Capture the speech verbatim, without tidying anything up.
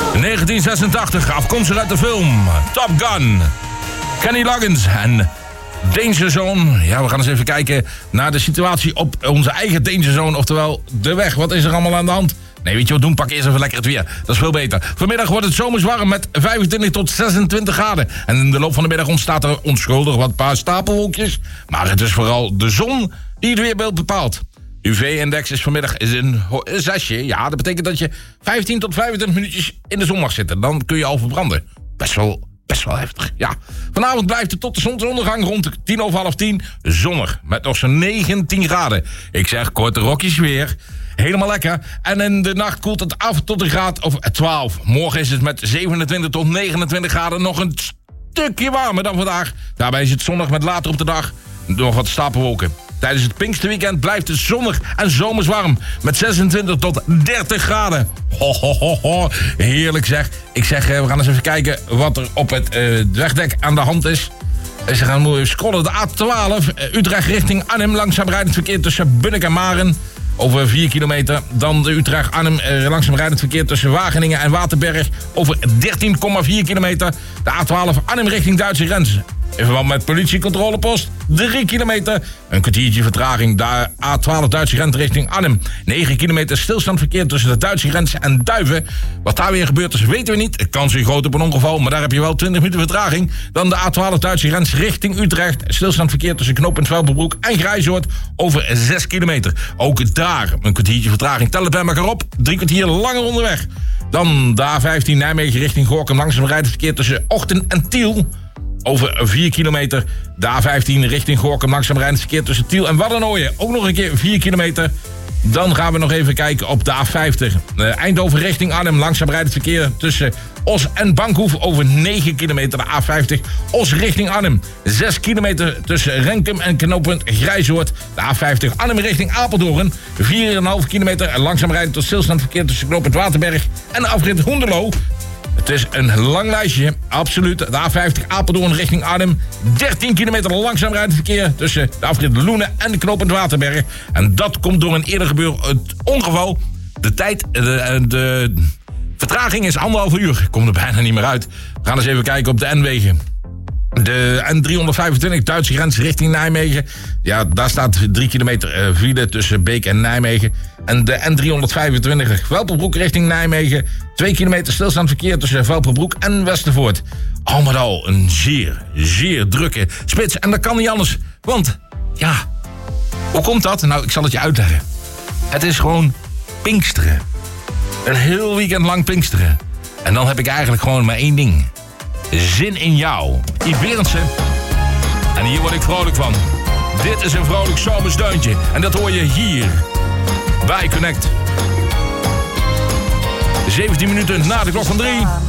negentien zesentachtig, afkomstig uit de film Top Gun. Kenny Loggins en Danger Zone. Ja, we gaan eens even kijken naar de situatie op onze eigen Danger Zone. Oftewel, de weg. Wat is er allemaal aan de hand? Nee, weet je wat doen? Pak eerst even lekker het weer. Dat is veel beter. Vanmiddag wordt het zomers warm met vijfentwintig tot zesentwintig graden. En in de loop van de middag ontstaat er onschuldig wat paar stapelwolkjes. Maar het is vooral de zon die het weerbeeld bepaalt. U V-index is vanmiddag is een, een zesje. Ja, dat betekent dat je vijftien tot vijfentwintig minuutjes in de zon mag zitten. Dan kun je al verbranden. Best wel, best wel heftig, ja. Vanavond blijft het tot de zonsondergang rond tien over half tien zonnig. Met nog zo'n negentien graden. Ik zeg korte rokjes weer. Helemaal lekker. En in de nacht koelt het af tot een graad of twaalf. Morgen is het met zevenentwintig tot negenentwintig graden nog een stukje warmer dan vandaag. Daarbij is het zonnig met later op de dag nog wat stapelwolken. Tijdens het Pinksterweekend blijft het zonnig en zomers warm. Met zesentwintig tot dertig graden. Ho, ho, ho, ho. Heerlijk zeg. Ik zeg, we gaan eens even kijken wat er op het uh, wegdek aan de hand is. Ze gaan mooi scrollen. De A twaalf, uh, Utrecht richting Arnhem. Langzaam rijdend verkeer tussen Bunnik en Maren. Over vier kilometer. Dan de Utrecht-Arnhem uh, langzaam rijdend verkeer tussen Wageningen en Waterberg. Over dertien komma vier kilometer. De A twaalf Arnhem richting Duitse grens. In verband met politiecontrolepost, drie kilometer. Een kwartiertje vertraging. De A twaalf Duitse grens richting Arnhem. negen kilometer stilstandverkeer tussen de Duitse grens en Duiven. Wat daar weer gebeurd is, weten we niet. De kans is groot op een ongeval, maar daar heb je wel twintig minuten vertraging. Dan de A twaalf Duitse grens richting Utrecht. Stilstandverkeer tussen knooppunt Velperbroek en Grijzoord over zes kilometer. Ook daar een kwartiertje vertraging. Tel het bij elkaar op. Drie kwartier langer onderweg. Dan de A vijftien Nijmegen richting Gorinchem. Langzaam rijdend verkeer tussen Ochten en Tiel. Over vier kilometer. De A vijftien richting Gorinchem. Langzaam rijdend verkeer tussen Tiel en Waddenooien. Ook nog een keer vier kilometer. Dan gaan we nog even kijken op de A vijftig. Uh, Eindhoven richting Arnhem. Langzaam rijdend verkeer tussen Os en Bankhoef. Over negen kilometer. De A vijftig Os richting Arnhem. zes kilometer tussen Renkum en knooppunt Grijzoord. De A vijftig Arnhem richting Apeldoorn. vier komma vijf kilometer. Langzaam rijdend tot stilstand verkeer tussen knooppunt Waterberg en de afrit Hoenderloo. Het is een lang lijstje, absoluut. De A vijftig Apeldoorn richting Arnhem. dertien kilometer langzaam rijdend verkeer tussen de afrit Loenen en de knooppunt Waterberg. En dat komt door een eerder gebeurd ongeval. De tijd, de, de vertraging is anderhalf uur. Komt er bijna niet meer uit. We gaan eens even kijken op de N-wegen. De N driehonderdvijfentwintig Duitse grens richting Nijmegen. Ja, daar staat drie kilometer file tussen Beek en Nijmegen. En de N driehonderdvijfentwintig Velperbroek richting Nijmegen. twee kilometer stilstaand verkeer tussen Velperbroek en Westervoort. Al met al een zeer, zeer drukke spits. En dat kan niet anders. Want, ja, hoe komt dat? Nou, ik zal het je uitleggen. Het is gewoon Pinksteren. Een heel weekend lang Pinksteren. En dan heb ik eigenlijk gewoon maar één ding. Zin in jou. Yves Berendsen. En hier word ik vrolijk van. Dit is een vrolijk zomersdeuntje. En dat hoor je hier. Bij Connect. zeventien minuten na de klok van drie.